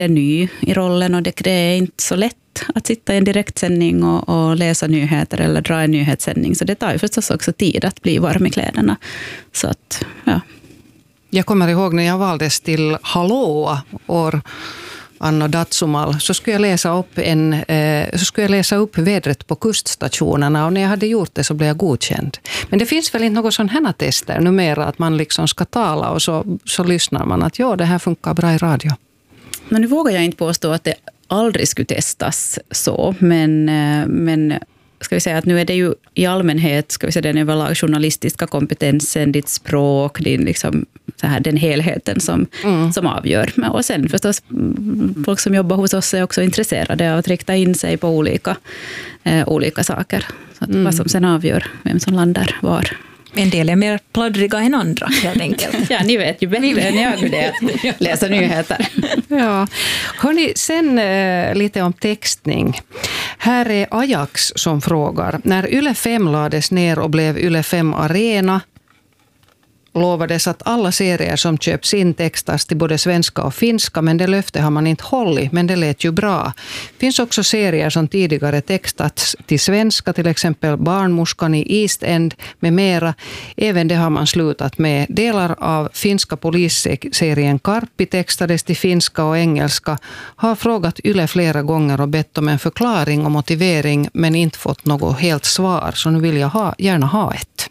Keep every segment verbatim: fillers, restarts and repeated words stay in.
är ny i rollen och det är inte så lätt att sitta i en direktsändning och, och läsa nyheter eller dra en nyhetssändning. Så det tar ju förstås också tid att bli varm i kläderna. Så att, ja. Jag kommer ihåg när jag valdes till Hallå år Anna Datsumal, så skulle jag läsa upp en eh, så skulle jag läsa upp vädret på kuststationerna, och när jag hade gjort det så blev jag godkänd. Men det finns väl inte något sån här tester numera att man liksom ska tala och så, så lyssnar man att ja, det här funkar bra i radio. Men nu vågar jag inte påstå att det aldrig skulle testas så, men, men ska vi säga att nu är det ju i allmänhet, ska vi säga, den överlag journalistiska kompetensen, ditt språk, din liksom så här, den helheten som, mm. som avgör. Och sen förstås folk som jobbar hos oss är också intresserade av att rikta in sig på olika, eh, olika saker. Så att mm. vad som sen avgör vem som landar var. En del är mer pladdriga än andra, helt enkelt. Ja, ni vet ju bättre än jag hur det är att läsa nyheter. Ja. Hörrni, sen eh, lite om textning. Här är Ajax som frågar. När Yle fem lades ner och blev Yle fem Arena lovades att alla serier som köps in textas till både svenska och finska, men det löfte har man inte hållit, men det lät ju bra. Det finns också serier som tidigare textats till svenska, till exempel Barnmorskan i East End med mera. Även det har man slutat med. Delar av finska polisserien Karppi textades till finska och engelska. Har frågat Yle flera gånger och bett om en förklaring och motivering, men inte fått något helt svar, så nu vill jag ha, gärna ha ett.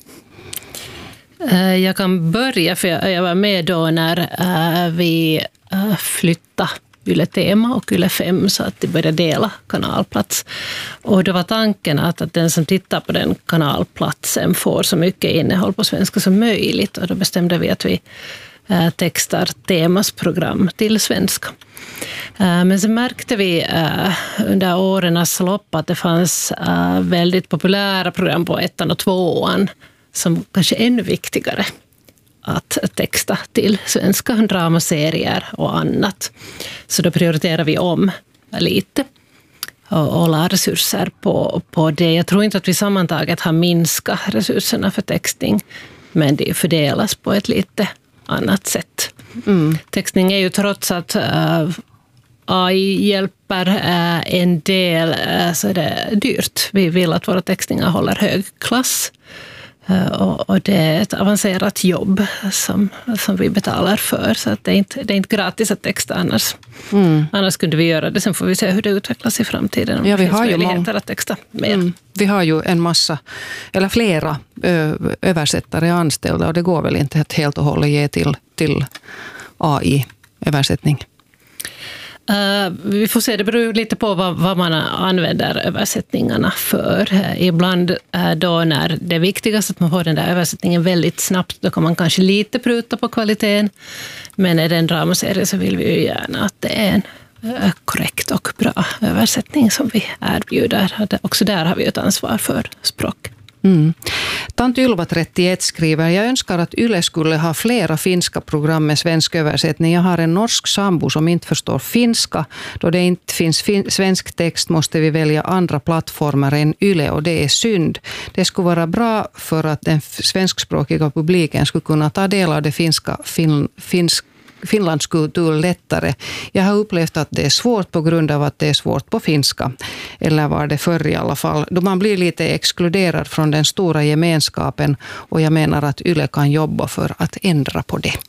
Jag kan börja, för jag var med då när vi flyttade Yle Tema och Yle fem, så att de började dela kanalplats. Och då var tanken att, att den som tittar på den kanalplatsen får så mycket innehåll på svenska som möjligt. Och då bestämde vi att vi textar Temas program till svenska. Men så märkte vi under årens lopp att det fanns väldigt populära program på ettan och tvåan som kanske är ännu viktigare att texta till svenska, dramaserier och annat. Så då prioriterar vi om lite och, och la resurser på, på det. Jag tror inte att vi sammantaget har minskat resurserna för textning, men det fördelas på ett lite annat sätt. Mm. Textning är ju trots att uh, A I hjälper uh, en del, uh, så är det dyrt. Vi vill att våra textningar håller hög klass. Och det är ett avancerat jobb som, som vi betalar för. Så att det, är inte, det är inte gratis att texta annars. Mm. Annars kunde vi göra det. Sen får vi se hur det utvecklas i framtiden. Om ja, vi det har finns möjligheter att texta mer. Mm. Vi har ju en massa, eller flera ö, översättare anställda. Och det går väl inte att helt och hållet ge till, till A I-översättning. Uh, vi får se, det beror lite på vad, vad man använder översättningarna för. Uh, ibland uh, då när det är viktigast att man får den där översättningen väldigt snabbt, då kan man kanske lite pruta på kvaliteten. Men är det en dramaserie så vill vi ju gärna att det är en uh, korrekt och bra översättning som vi erbjuder. Också där har vi ett ansvar för språk. Mm. Tant Ylva trettioett skriver: jag önskar att Yle skulle ha flera finska program med svensk översättning. Jag har en norsk sambo som inte förstår finska. Då det inte finns fin- svensk text måste vi välja andra plattformar än Yle, och det är synd. Det skulle vara bra för att den svenskspråkiga publiken skulle kunna ta del av det finska fin- finsk Finlands kultur lättare. Jag har upplevt att det är svårt på grund av att det är svårt på finska. Eller var det förr i alla fall. Då man blir lite exkluderad från den stora gemenskapen, och jag menar att Yle kan jobba för att ändra på det.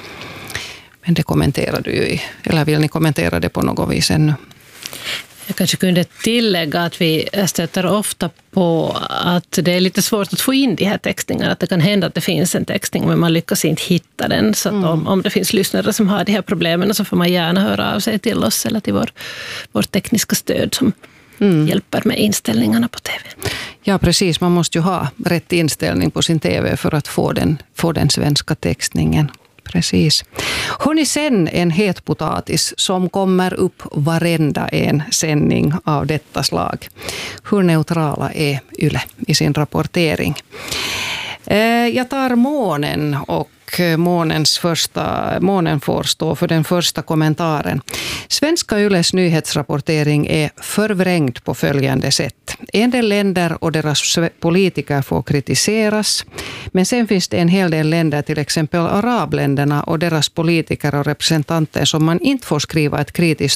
Men det kommenterar du ju, eller vill ni kommentera det på något vis ännu? Jag kanske kunde tillägga att vi stöter ofta på att det är lite svårt att få in de här textningarna. Att det kan hända att det finns en textning men man lyckas inte hitta den. Så att mm. om, om det finns lyssnare som har de här problemen så får man gärna höra av sig till oss eller till vår, vår tekniska stöd som mm. hjälper med inställningarna på tv. Ja, precis. Man måste ju ha rätt inställning på sin tv för att få den, få den svenska textningen. Precis. Hörrni, sen en het potatis som kommer upp varenda en sändning av detta slag. Hur neutrala är Yle i sin rapportering? Jag tar månen och månens första, månen får stå för den första kommentaren. Svenska Yles nyhetsrapportering är förvrängd på följande sätt. En del länder och deras politiker får kritiseras, men sen finns det en hel del länder, till exempel arabländerna och deras politiker och representanter, som man inte får skriva ett kritiskt